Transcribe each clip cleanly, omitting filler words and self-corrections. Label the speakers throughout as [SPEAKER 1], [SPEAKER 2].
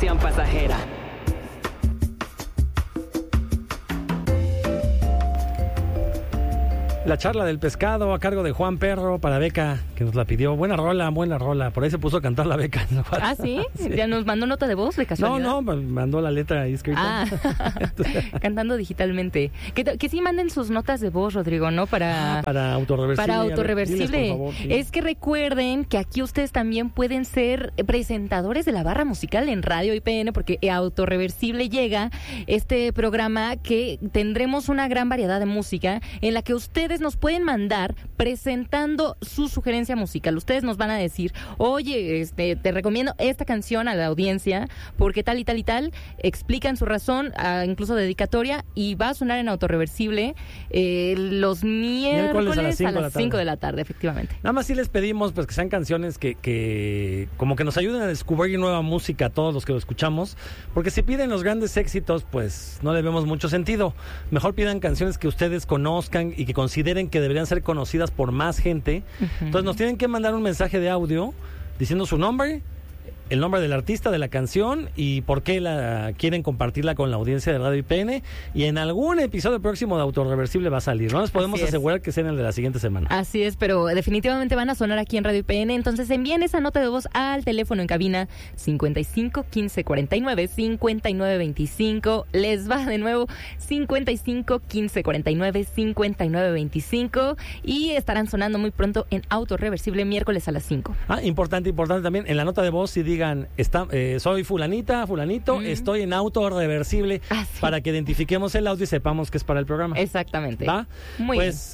[SPEAKER 1] Conexión Pasajera.
[SPEAKER 2] La charla del pescado a cargo de Juan Perro para Beca, que nos la pidió. Buena rola. Por ahí se puso a cantar la Beca.
[SPEAKER 3] ¿Ah, sí? ¿Ya nos mandó nota de voz de casualidad?
[SPEAKER 2] No, mandó la letra ahí escrita.
[SPEAKER 3] Cantando digitalmente. Que sí manden sus notas de voz, Rodrigo, ¿no? Para
[SPEAKER 2] Autorreversible.
[SPEAKER 3] Para Autorreversible.
[SPEAKER 2] Diles, por favor, sí.
[SPEAKER 3] Es que recuerden que aquí ustedes también pueden ser presentadores de la barra musical en Radio IPN, porque Autorreversible llega este programa que tendremos una gran variedad de música en la que ustedes nos pueden mandar presentando su sugerencia musical. Ustedes nos van a decir, oye, te recomiendo esta canción a la audiencia porque tal y tal y tal. Explican su razón, incluso dedicatoria, y va a sonar en Autorreversible los miércoles a las 5 de la tarde, efectivamente.
[SPEAKER 2] Nada más sí les pedimos pues que sean canciones que como que nos ayuden a descubrir nueva música a todos los que lo escuchamos, porque si piden los grandes éxitos, pues no le vemos mucho sentido. Mejor pidan canciones que ustedes conozcan y que consideren que deberían ser conocidas por más gente. Entonces nos tienen que mandar un mensaje de audio diciendo su nombre, el nombre del artista, de la canción y por qué quieren compartirla con la audiencia de Radio IPN, y en algún episodio próximo de Autorreversible va a salir. No les podemos asegurar que sea en el de la siguiente semana.
[SPEAKER 3] Así es, pero definitivamente van a sonar aquí en Radio IPN. Entonces envíen esa nota de voz al teléfono en cabina 55 15 49 59 25. Les va de nuevo 55 15 49 59 25 y estarán sonando muy pronto en Autorreversible miércoles a las 5.
[SPEAKER 2] Importante también en la nota de voz, si digan, soy fulanito, estoy en Autorreversible,
[SPEAKER 3] sí,
[SPEAKER 2] para que identifiquemos el audio y sepamos que es para el programa.
[SPEAKER 3] Exactamente.
[SPEAKER 2] ¿Va?
[SPEAKER 3] Muy
[SPEAKER 2] pues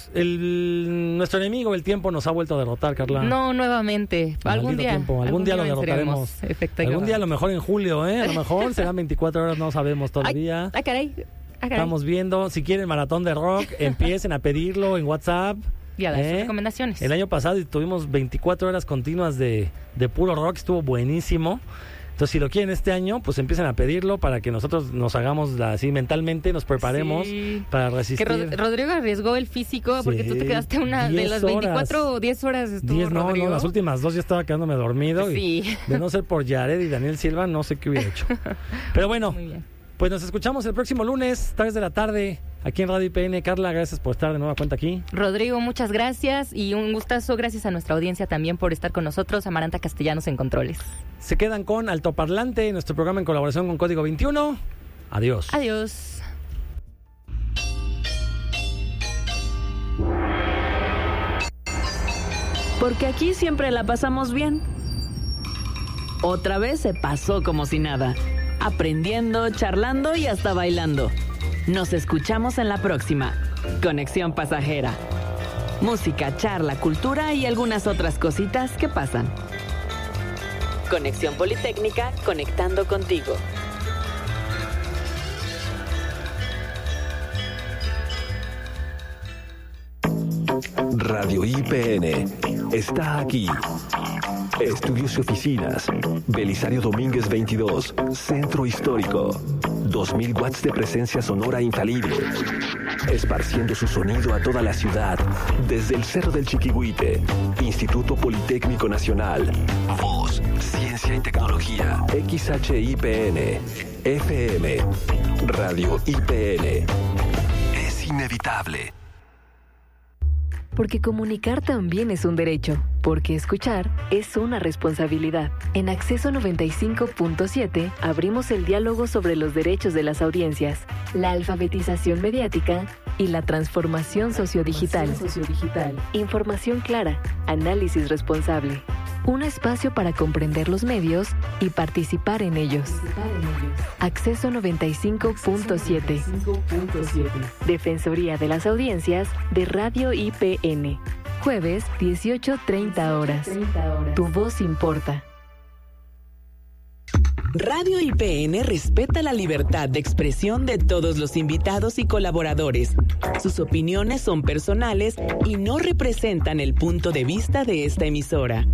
[SPEAKER 2] bien. Nuestro enemigo, el tiempo, nos ha vuelto a derrotar, Carla.
[SPEAKER 3] No, nuevamente. Algún día
[SPEAKER 2] lo derrotaremos. Algún día, a lo mejor en julio, a lo mejor serán 24 horas, no sabemos todavía.
[SPEAKER 3] Caray.
[SPEAKER 2] Estamos viendo. Si quieren maratón de rock, empiecen a pedirlo en WhatsApp.
[SPEAKER 3] Y a dar sus recomendaciones.
[SPEAKER 2] El año pasado tuvimos 24 horas continuas de puro rock, estuvo buenísimo. Entonces, si lo quieren este año, pues empiecen a pedirlo para que nosotros nos hagamos así mentalmente, nos preparemos para resistir.
[SPEAKER 3] Que Rodrigo arriesgó el físico porque tú te quedaste una de las 24 o 10 horas.
[SPEAKER 2] 10, no, las últimas 2 ya estaba quedándome dormido.
[SPEAKER 3] Sí.
[SPEAKER 2] Y de no ser por Yared y Daniel Silva, no sé qué hubiera hecho. Pero bueno,
[SPEAKER 3] muy bien.
[SPEAKER 2] Pues nos escuchamos el próximo lunes, 3 de la tarde, aquí en Radio IPN. Carla, gracias por estar de nueva cuenta aquí.
[SPEAKER 3] Rodrigo, muchas gracias y un gustazo. Gracias a nuestra audiencia también por estar con nosotros. Amaranta Castellanos en controles.
[SPEAKER 2] Se quedan con Altoparlante, nuestro programa en colaboración con Código 21. Adiós.
[SPEAKER 3] Adiós.
[SPEAKER 1] Porque aquí siempre la pasamos bien. Otra vez se pasó como si nada. Aprendiendo, charlando y hasta bailando. Nos escuchamos en la próxima. Conexión Pasajera. Música, charla, cultura y algunas otras cositas que pasan. Conexión Politécnica, conectando contigo.
[SPEAKER 4] Radio IPN está aquí. Estudios y oficinas. Belisario Domínguez 22, Centro Histórico. 2000 watts de presencia sonora infalible. Esparciendo su sonido a toda la ciudad. Desde el Cerro del Chiquihuite. Instituto Politécnico Nacional. Voz, Ciencia y Tecnología. XHIPN. FM. Radio IPN. Es inevitable.
[SPEAKER 5] Porque comunicar también es un derecho. Porque escuchar es una responsabilidad. En Acceso 95.7 abrimos el diálogo sobre los derechos de las audiencias, la alfabetización mediática y la transformación sociodigital. Información clara, análisis responsable. Un espacio para comprender los medios y participar en ellos. Acceso 95.7. Defensoría de las Audiencias de Radio IPN. Jueves, 18:30 horas. Tu voz importa.
[SPEAKER 1] Radio IPN respeta la libertad de expresión de todos los invitados y colaboradores. Sus opiniones son personales y no representan el punto de vista de esta emisora.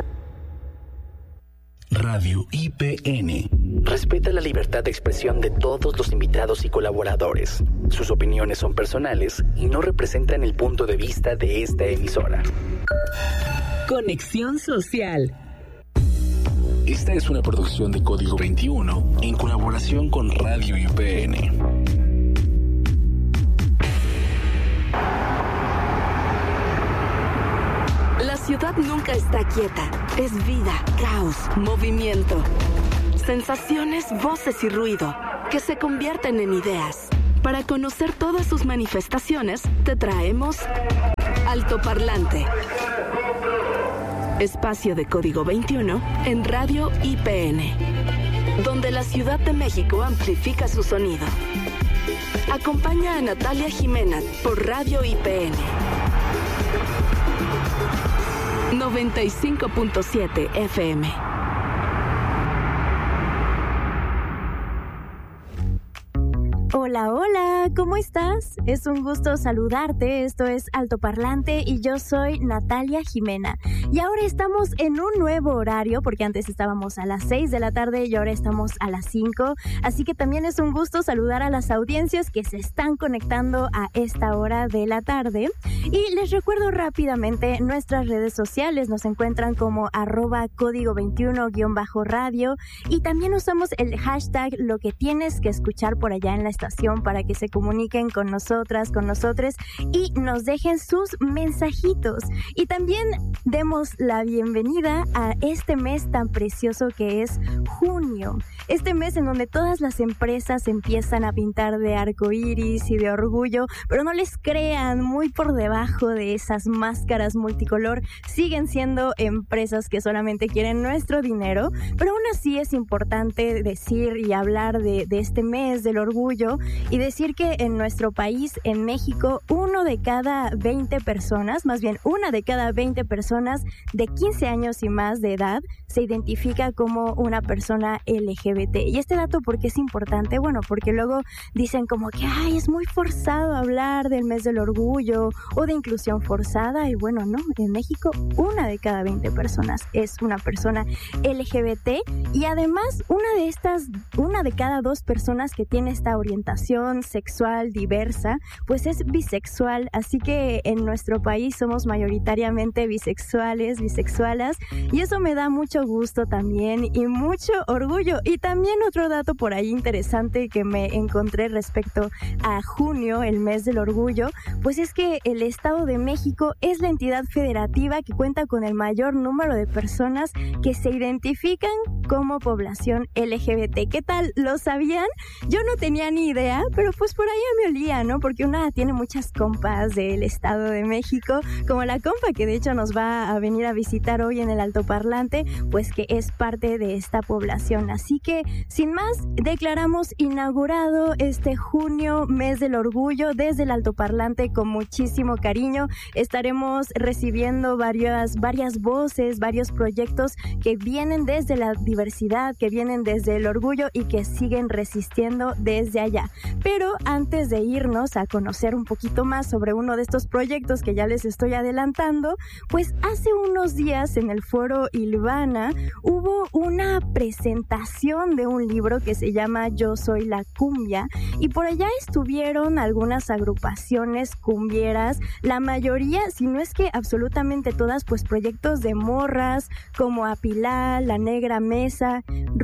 [SPEAKER 6] Radio IPN
[SPEAKER 7] respeta la libertad de expresión de todos los invitados y colaboradores. Sus opiniones son personales y no representan el punto de vista de esta emisora.
[SPEAKER 1] Conexión Social.
[SPEAKER 7] Esta
[SPEAKER 6] Esta es una producción de Código 21 en colaboración con Radio IPN.
[SPEAKER 8] La ciudad nunca está quieta. Es vida, caos, movimiento. Sensaciones, voces y ruido que se convierten en ideas. Para conocer todas sus manifestaciones, te traemos Altoparlante. Espacio de Código 21 en Radio IPN, donde la Ciudad de México amplifica su sonido. Acompaña a Natalia Jimena por Radio IPN 95.7 FM.
[SPEAKER 9] Hola, hola, ¿cómo estás? Es un gusto saludarte, esto es Altoparlante y yo soy Natalia Jimena. Y ahora estamos en un nuevo horario, porque antes estábamos a las 6 de la tarde y ahora estamos a las 5. Así que también es un gusto saludar a las audiencias que se están conectando a esta hora de la tarde. Y les recuerdo rápidamente nuestras redes sociales, nos encuentran como @código21_radio y también usamos el hashtag lo que tienes que escuchar por allá en la estación para que se comuniquen con nosotras, con nosotros y nos dejen sus mensajitos. Y también demos la bienvenida a este mes tan precioso que es junio. Este mes en donde todas las empresas empiezan a pintar de arcoíris y de orgullo, pero no les crean, muy por debajo de esas máscaras multicolor siguen siendo empresas que solamente quieren nuestro dinero, pero aún así es importante decir y hablar de este mes del orgullo y decir que en nuestro país, en México, una de cada 20 personas de 15 años y más de edad se identifica como una persona LGBT. Y este dato, ¿por qué es importante? Bueno, porque luego dicen como que es muy forzado hablar del mes del orgullo o de inclusión forzada, y bueno, no, en México una de cada 20 personas es una persona LGBT, y además una de cada 2 personas que tiene esta orientación sexual diversa, pues es bisexual. Así que en nuestro país somos mayoritariamente bisexuales, bisexualas, y eso me da mucho gusto también y mucho orgullo. Y también otro dato por ahí interesante que me encontré respecto a junio, el mes del orgullo, pues es que el Estado de México es la entidad federativa que cuenta con el mayor número de personas que se identifican como población LGBT. ¿Qué tal? ¿Lo sabían? Yo no tenía ni idea, pero pues por ahí me olía, ¿no? Porque una tiene muchas compas del Estado de México, como la compa que de hecho nos va a venir a visitar hoy en el Altoparlante, pues que es parte de esta población. Así que, sin más, declaramos inaugurado este junio, mes del orgullo, desde el Altoparlante con muchísimo cariño. Estaremos recibiendo varias voces, varios proyectos que vienen desde la diversidad, que vienen desde el orgullo y que siguen resistiendo desde allá. Pero antes de irnos a conocer un poquito más sobre uno de estos proyectos que ya les estoy adelantando, pues hace unos días en el Foro Ilvana hubo una presentación de un libro que se llama Yo Soy la Cumbia, y por allá estuvieron algunas agrupaciones cumbieras, la mayoría, si no es que absolutamente todas, pues proyectos de morras como Apilá, La Negra Mesa,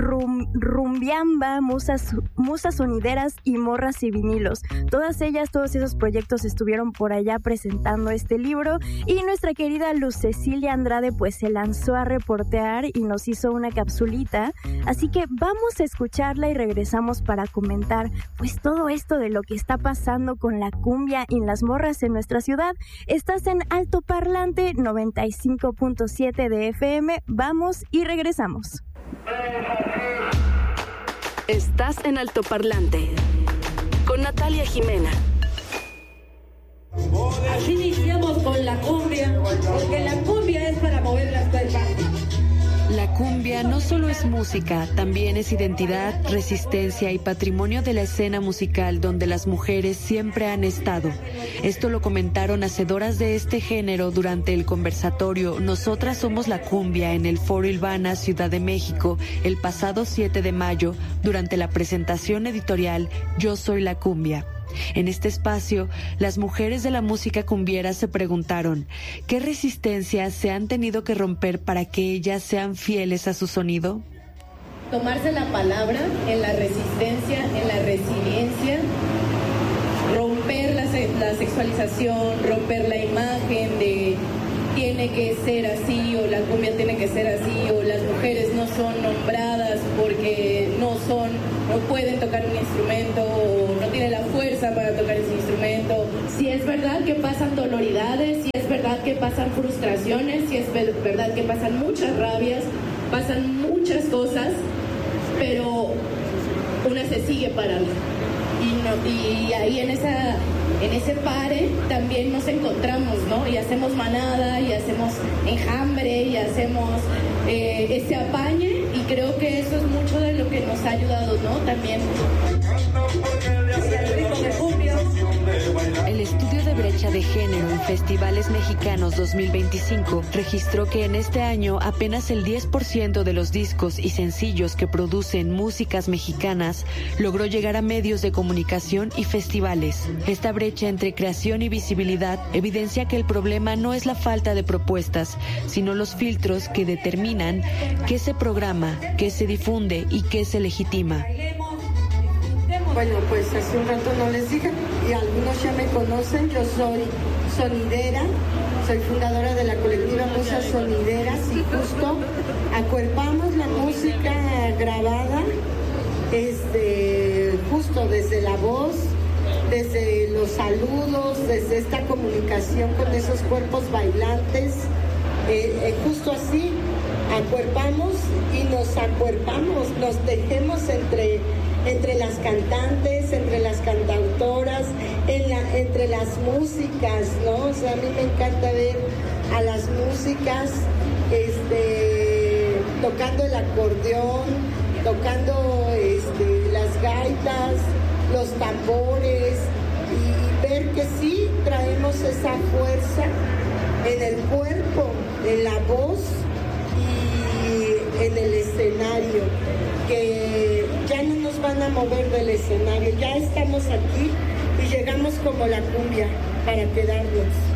[SPEAKER 9] Rumbiamba, Musas Sonideras y Morras y Vinilos. Todos esos proyectos estuvieron por allá presentando este libro, y nuestra querida Luz Cecilia Andrade pues se lanzó a reportear y nos hizo una capsulita, así que vamos a escucharla y regresamos para comentar pues todo esto de lo que está pasando con la cumbia y las morras en nuestra ciudad. Estás en Altoparlante 95.7 de FM, vamos y regresamos.
[SPEAKER 8] Estás en Altoparlante con Natalia Jimena.
[SPEAKER 10] Así iniciamos con la cumbia, porque la cumbia es para mover las cuerpas.
[SPEAKER 1] La cumbia no solo es música, también es identidad, resistencia y patrimonio de la escena musical donde las mujeres siempre han estado. Esto lo comentaron hacedoras de este género durante el conversatorio Nosotras Somos la Cumbia en el Foro Ilvana, Ciudad de México, el pasado 7 de mayo, durante la presentación editorial Yo Soy la Cumbia. En este espacio, las mujeres de la música cumbiera se preguntaron ¿qué resistencias se han tenido que romper para que ellas sean fieles a su sonido?
[SPEAKER 11] tomarse la palabra en la resistencia, en la resiliencia, romper la sexualización, romper la imagen de tiene que ser así o la cumbia tiene que ser así o las mujeres no son nombradas porque no pueden tocar un instrumento o no tienen la fuerza para tocar ese instrumento. Si es verdad que pasan doloridades, si es verdad que pasan frustraciones, si es verdad que pasan muchas rabias, pasan muchas cosas, pero una se sigue parando. Y ahí en ese pare también nos encontramos, ¿no? Y hacemos manada, y hacemos enjambre, y hacemos ese apañe, y creo que eso es mucho de lo que nos ha ayudado, ¿no? También.
[SPEAKER 5] El estudio de brecha de género en Festivales Mexicanos 2025 registró que en este año apenas el 10% de los discos y sencillos que producen músicas mexicanas logró llegar a medios de comunicación y festivales. Esta brecha entre creación y visibilidad evidencia que el problema no es la falta de propuestas, sino los filtros que determinan qué se programa, qué se difunde y qué se legitima.
[SPEAKER 12] Bueno, pues hace un rato no les dije, y algunos ya me conocen, yo soy sonidera, soy fundadora de la colectiva Musas Sonideras, y justo acuerpamos la música grabada, justo desde la voz, desde los saludos, desde esta comunicación con esos cuerpos bailantes, justo así, acuerpamos y nos acuerpamos, nos tejemos entre las cantantes, entre las cantautoras, entre las músicas, ¿no? O sea, a mí me encanta ver a las músicas tocando el acordeón, tocando las gaitas, los tambores, y ver que sí traemos esa fuerza en el cuerpo, en la voz y en el escenario, que ya no nos van a mover del escenario, ya estamos aquí y llegamos como la cumbia para quedarnos.